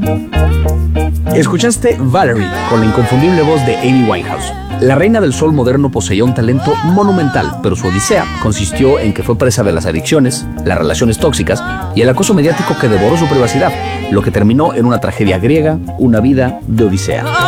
Escuchaste Valerie con la inconfundible voz de Amy Winehouse. La reina del soul moderno poseía un talento monumental, pero su odisea consistió en que fue presa de las adicciones, las relaciones tóxicas y el acoso mediático que devoró su privacidad, lo que terminó en una tragedia griega, una vida de odisea.